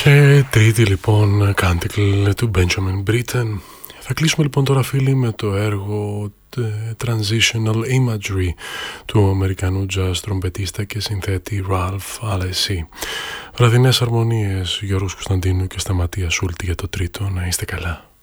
Και τρίτη λοιπόν Canticle του Benjamin Britten. Θα κλείσουμε λοιπόν τώρα φίλοι με το έργο Transitional Imagery του Αμερικανού jazz τρομπετίστα και συνθέτη Ralph Alessi. Βραδινές αρμονίες Γιώργος Κωνσταντίνου και Σταματία Σούλτη για το τρίτο. Να είστε καλά.